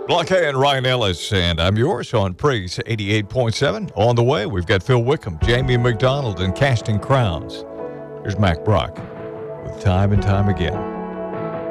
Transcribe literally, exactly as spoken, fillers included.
Block A and Ryan Ellis, and I'm yours on Praise eighty-eight point seven. On the way, we've got Phil Wickham, Jamie McDonald, and Casting Crowns. Here's Mac Brock with Time and Time Again.